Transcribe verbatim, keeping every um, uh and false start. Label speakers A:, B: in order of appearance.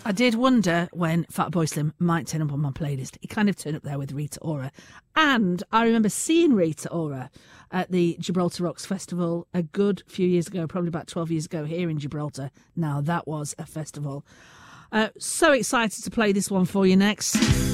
A: I did wonder when Fatboy Slim might turn up on my playlist. He kind of turned up there with Rita Ora. And I remember seeing Rita Ora at the Gibraltar Rocks Festival a good few years ago, probably about twelve years ago here in Gibraltar. Now, that was a festival. Uh, so excited to play this one for you next.